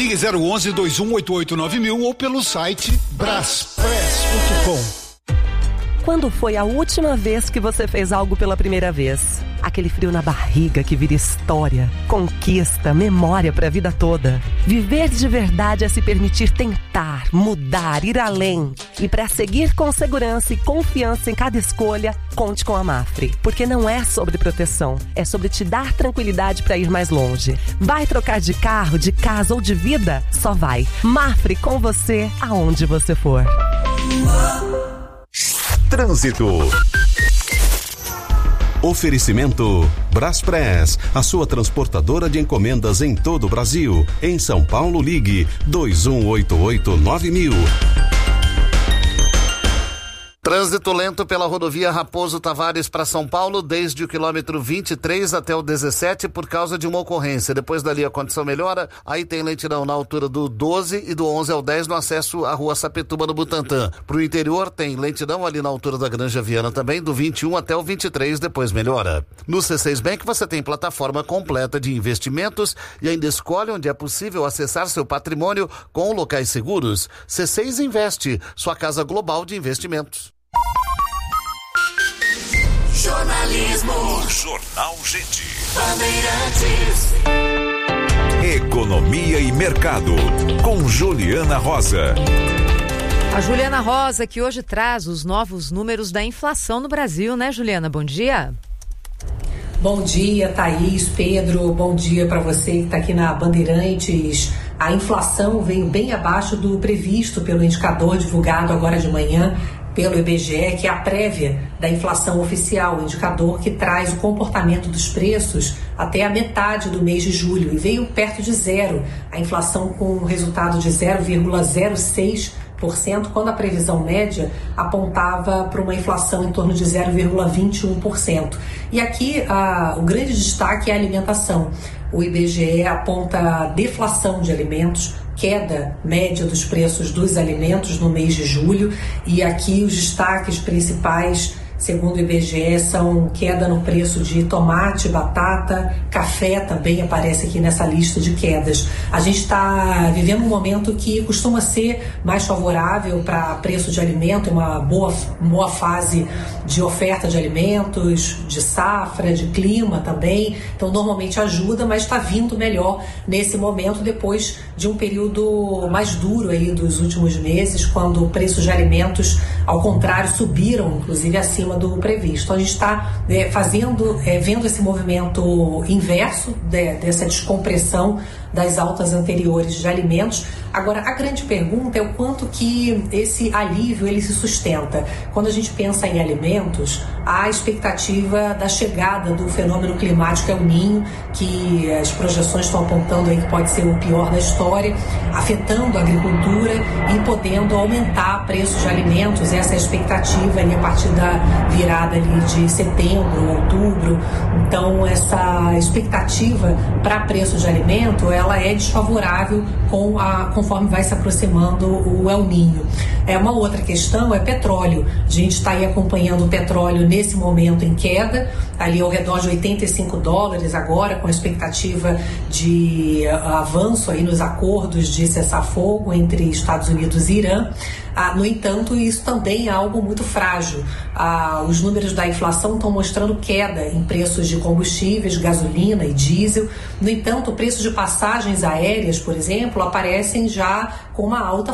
Ligue 011-2188-9000 ou pelo site braspress.com. Quando foi a última vez que você fez algo pela primeira vez? Aquele frio na barriga que vira história, conquista, memória pra vida toda. Viver de verdade é se permitir tentar, mudar, ir além. E para seguir com segurança e confiança em cada escolha, conte com a Mafre. Porque não é sobre proteção, é sobre te dar tranquilidade para ir mais longe. Vai trocar de carro, de casa ou de vida? Só vai. Mafre com você, aonde você for. Trânsito. Oferecimento Braspress, a sua transportadora de encomendas em todo o Brasil. Em São Paulo, ligue 2188-9000. Trânsito lento pela rodovia Raposo Tavares para São Paulo, desde o quilômetro 23 até o 17, por causa de uma ocorrência. Depois dali a condição melhora, aí tem lentidão na altura do 12 e do 11 ao 10 no acesso à rua Sapituba, no Butantã. Pro interior tem lentidão ali na altura da Granja Viana também, do 21 até o 23, depois melhora. No C6 Bank você tem plataforma completa de investimentos e ainda escolhe onde é possível acessar seu patrimônio com locais seguros. C6 Investe, sua casa global de investimentos. Jornalismo. Jornal Gente. Bandeirantes. Economia e mercado, com Juliana Rosa. A Juliana Rosa, que hoje traz os novos números da inflação no Brasil, né, Juliana? Bom dia. Bom dia, Thaís, Pedro, bom dia para você que está aqui na Bandeirantes. A inflação veio bem abaixo do previsto pelo indicador divulgado agora de manhã pelo IBGE, que é a prévia da inflação oficial, o indicador que traz o comportamento dos preços até a metade do mês de julho, e veio perto de zero, a inflação com um resultado de 0,06%, quando a previsão média apontava para uma inflação em torno de 0,21%. E aqui o grande destaque é a alimentação. O IBGE aponta deflação de alimentos, queda média dos preços dos alimentos no mês de julho, e aqui os destaques principais, segundo o IBGE, são queda no preço de tomate, batata, café também aparece aqui nessa lista de quedas. A gente está vivendo um momento que costuma ser mais favorável para preço de alimento, uma boa fase de oferta de alimentos, de safra, de clima também, então normalmente ajuda, mas está vindo melhor nesse momento depois de um período mais duro aí dos últimos meses, quando o preço de alimentos, ao contrário, subiram, inclusive acima do previsto. A gente está vendo esse movimento inverso dessa descompressão das altas anteriores de alimentos. Agora, a grande pergunta é o quanto que esse alívio ele se sustenta. Quando a gente pensa em alimentos, há a expectativa da chegada do fenômeno climático El Niño, que as projeções estão apontando aí que pode ser o pior da história, afetando a agricultura e podendo aumentar preços de alimentos. Essa é a expectativa aí a partir da virada ali de setembro, outubro. Então, essa expectativa para preço de alimento, ela é desfavorável conforme vai se aproximando o El Niño. Uma outra questão é petróleo. A gente está aí acompanhando o petróleo nesse momento em queda, ali ao redor de $85 agora, com a expectativa de avanço aí nos acordos de cessar-fogo entre Estados Unidos e Irã. No entanto, isso também é algo muito frágil. Os números da inflação estão mostrando queda em preços de combustíveis, gasolina e diesel. No entanto, o preço de passagens aéreas, por exemplo, aparecem já com uma alta